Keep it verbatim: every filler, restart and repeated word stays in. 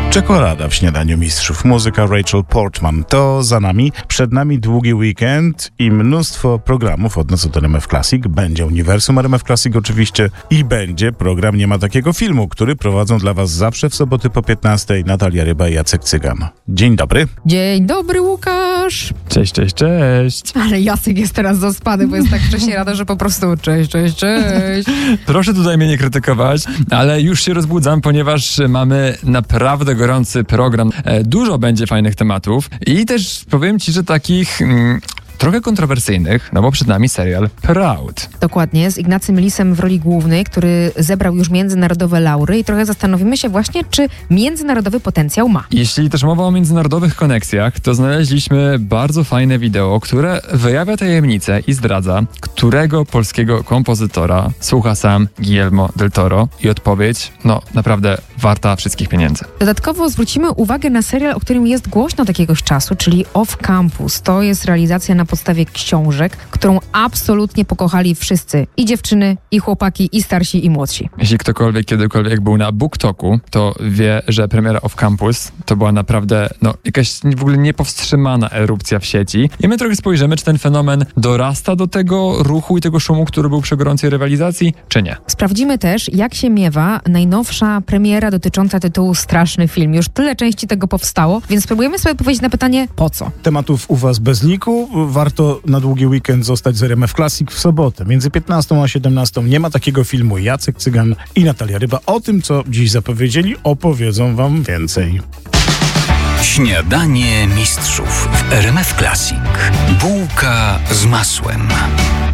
Czekolada w śniadaniu mistrzów. Muzyka Rachel Portman. To za nami. Przed nami długi weekend i mnóstwo programów od nas od R M F Classic. Będzie Uniwersum R M F Classic oczywiście i będzie program Nie ma takiego filmu, który prowadzą dla was zawsze w soboty po piętnastej Natalia Ryba i Jacek Cygan. Dzień dobry. Dzień dobry, Łukasz. Cześć, cześć, cześć. Ale Jacek jest teraz zaspany, bo jest tak wcześnie rada, że po prostu cześć, cześć, cześć. Proszę tutaj mnie nie krytykować, ale już się rozbudzam, ponieważ mamy naprawdę gorący program. E, Dużo będzie fajnych tematów i też powiem ci, że takich... Mm, trochę kontrowersyjnych, no bo przed nami serial Proud. Dokładnie, z Ignacym Lisem w roli głównej, który zebrał już międzynarodowe laury i trochę zastanowimy się właśnie, czy międzynarodowy potencjał ma. Jeśli też mowa o międzynarodowych koneksjach, to znaleźliśmy bardzo fajne wideo, które wyjawia tajemnicę i zdradza, którego polskiego kompozytora słucha sam Guillermo del Toro i odpowiedź, no naprawdę warta wszystkich pieniędzy. Dodatkowo zwrócimy uwagę na serial, o którym jest głośno od jakiegoś czasu, czyli Off Campus. To jest realizacja na podstawie książek, którą absolutnie pokochali wszyscy. I dziewczyny, i chłopaki, i starsi, i młodsi. Jeśli ktokolwiek kiedykolwiek był na BookToku, to wie, że premiera Off Campus to była naprawdę no, jakaś w ogóle niepowstrzymana erupcja w sieci. I my trochę spojrzymy, czy ten fenomen dorasta do tego ruchu i tego szumu, który był przy gorącej rywalizacji, czy nie. Sprawdzimy też, jak się miewa najnowsza premiera dotycząca tytułu Straszny film. Już tyle części tego powstało, więc spróbujemy sobie odpowiedzieć na pytanie, po co? Tematów u was bez liku. Warto na długi weekend zostać z R M F Classic w sobotę. Między piętnastą a siedemnastą Nie ma takiego filmu. Jacek Cygan i Natalia Ryba. O tym, co dziś zapowiedzieli, opowiedzą wam więcej. Śniadanie mistrzów w R M F Classic. Bułka z masłem.